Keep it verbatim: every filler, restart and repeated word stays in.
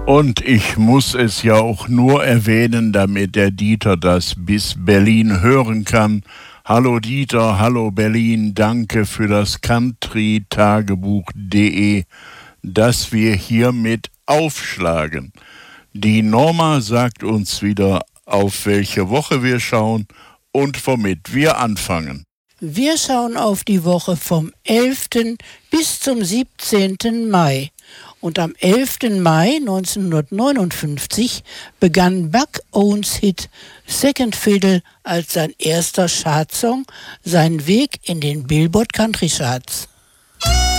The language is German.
Und ich muss es ja auch nur erwähnen, damit der Dieter das bis Berlin hören kann. Hallo Dieter, hallo Berlin, danke für das country tagebuch punkt de, das wir hiermit aufschlagen. Die Norma sagt uns wieder, auf welche Woche wir schauen und womit wir anfangen. Wir schauen auf die Woche vom elften bis zum siebzehnten Mai. Und am elften Mai neunzehnhundertneunundfünfzig begann Buck Owens Hit Second Fiddle als sein erster Chartsong seinen Weg in den Billboard Country Charts.